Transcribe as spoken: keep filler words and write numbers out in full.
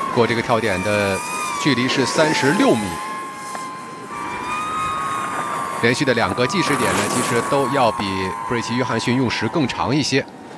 过这个跳点的距离是三十六米。连续的两个计时点呢，其实都要比布瑞奇·约翰逊用时更长一些。